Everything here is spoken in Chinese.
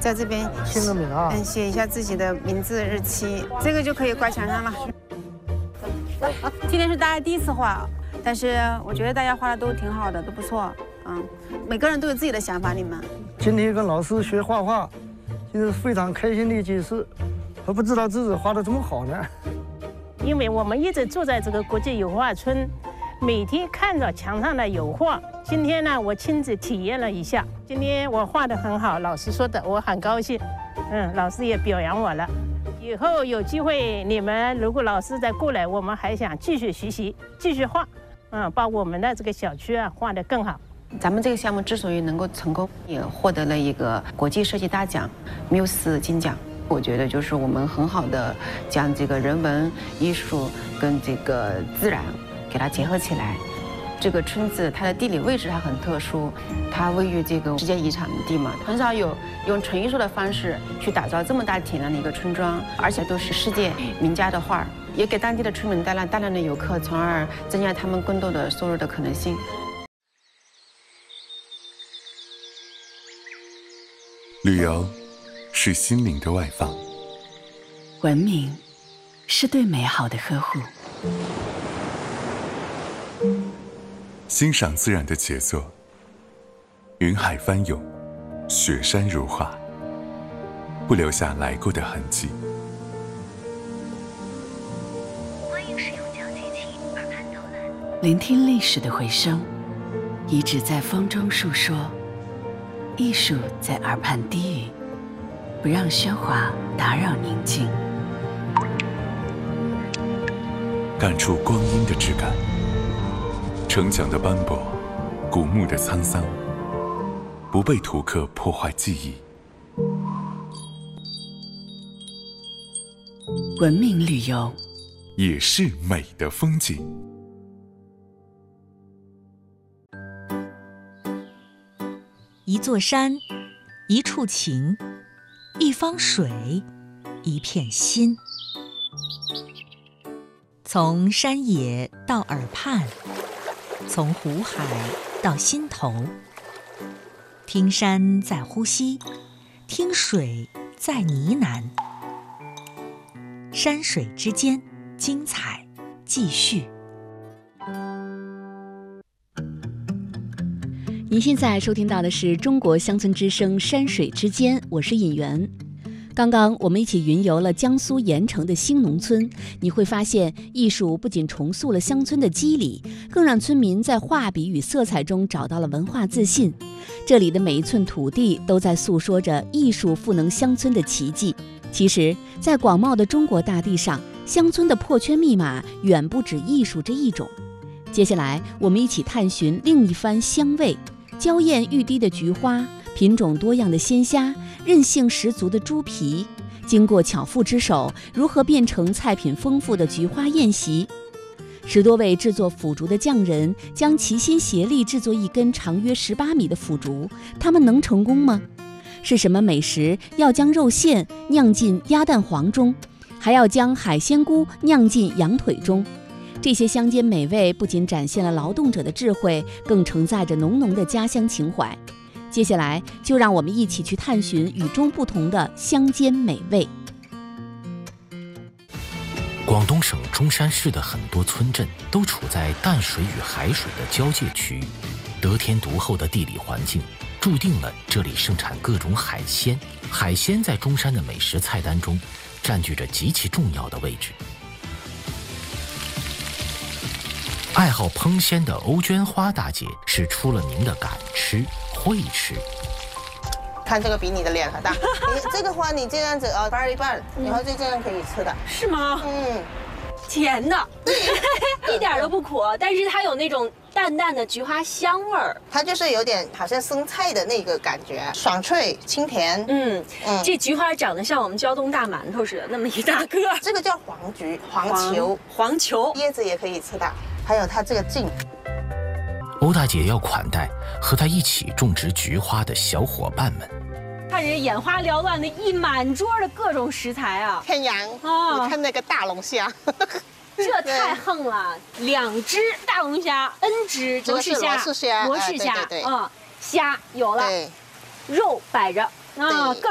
在这边签个名啊， 写一下自己的名字、日期，这个就可以挂墙上了。今天是大家第一次画，但是我觉得大家画的都挺好的，都不错。每个人都有自己的想法。你们今天跟老师学画画，就是非常开心的一件事。我不知道自己画的这么好呢。 因为我们一直住在这个国际油画村，每天看着墙上的油画。今天呢，我亲自体验了一下，今天我画得很好，老师说的，我很高兴。老师也表扬我了。以后有机会，你们如果老师再过来，我们还想继续学习，继续画，把我们的这个小区画得更好。 咱们这个项目之所以能够成功，也获得了一个国际设计大奖缪斯金奖。我觉得就是我们很好的将这个人文艺术跟这个自然给它结合起来。这个村子它的地理位置它很特殊，它位于这个世界遗产地嘛，很少有用纯艺术的方式去打造这么大体量的一个村庄，而且都是世界名家的画，也给当地的村民带来大量的游客，从而增加他们更多的收入的可能性。 旅游是心灵的外放， 文明是对美好的呵护， 欣赏自然的杰作，云海翻涌，雪山如画，不留下来过的痕迹。 欢迎使用交接器耳畔导览，聆听历史的回声，遗址在风中诉说，艺术在耳畔低语，不让喧哗打扰宁静， 感触光阴的质感，城墙的斑驳，古墓的沧桑，不被图刻破坏记忆。 文明旅游也是美的风景。 一座山，一处情，一方水，一片心。从山野到耳畔，从湖海到心头，听山在呼吸，听水在呢喃。山水之间，精彩继续。 您现在收听到的是中国乡村之声山水之间，我是尹媛。刚刚我们一起云游了江苏盐城的兴农村，你会发现艺术不仅重塑了乡村的肌理，更让村民在画笔与色彩中找到了文化自信。这里的每一寸土地都在诉说着艺术赋能乡村的奇迹。其实在广袤的中国大地上，乡村的破圈密码远不止艺术这一种。接下来我们一起探寻另一番香味，娇艳欲滴的菊花，品种多样的鲜虾，韧性十足的猪皮，经过巧妇之手，如何变成菜品丰富的菊花宴席？10多位制作腐竹的匠人将齐心协力制作一根长约18米的腐竹，他们能成功吗？是什么美食要将肉馅酿进鸭蛋黄中，还要将海鲜菇酿进羊腿中？这些乡间美味不仅展现了劳动者的智慧，更承载着浓浓的家乡情怀。接下来就让我们一起去探寻与众不同的乡间美味。 广东省中山市的很多村镇都处在淡水与海水的交界区域，得天独厚的地理环境注定了这里盛产各种海鲜。海鲜在中山的美食菜单中占据着极其重要的位置。爱好烹鲜的欧娟花大姐是出了名的敢吃会吃。 看这个比你的脸还大，这个花你这样子掰一半，然后就这样可以吃的。 是吗？甜的，一点都不苦，但是它有那种淡淡的菊花香味儿， 它就是有点好像生菜的那个感觉，爽脆清甜。 这菊花长得像我们胶东大馒头似的，那么一大个。 这个叫黄菊，黄球，叶子也可以吃的。还有它这个茎。 欧大姐要款待和她一起种植菊花的小伙伴们。 看人眼花缭乱的一满桌的各种食材啊！ 天阳你看那个大龙虾， 这太横了！2只大龙虾，N 只罗氏虾， 对， 虾有了，肉摆着啊。